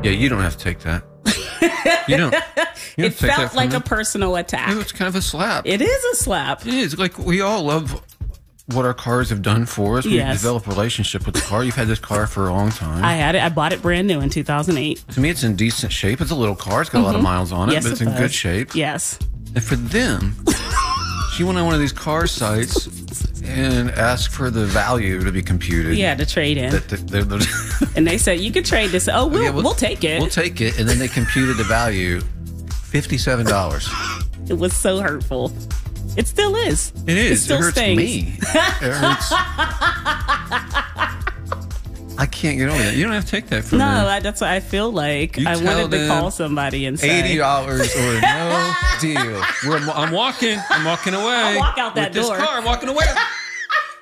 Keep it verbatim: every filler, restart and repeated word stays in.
Yeah, you don't have to take that. You don't. You don't It take felt that from like me. a personal attack. It was kind of a slap. It is a slap. It is. Like, we all love what our cars have done for us. We Yes. develop a relationship with the car. You've had this car for a long time. I had it. I bought it brand new in two thousand eight. To me, it's in decent shape. It's a little car. It's got a lot of miles on it, Yes, but it's it in does. good shape. Yes. And for them, she went on one of these car sites and asked for the value to be computed. Yeah, to trade in. That the, the, the, And they said, you could trade this. Oh, we'll, Yeah, we'll, take it. We'll take it. And then they computed the value, fifty-seven dollars. It was so hurtful. It still is. It is. It still it hurts stings. me. It hurts. I can't get over that. You don't have to take that from No, me. I, that's what I feel like. You I tell wanted to them call somebody and say, eighty dollars or no deal. We're, I'm walking. I'm walking away. I'll walk out that with door. This car. I'm walking away.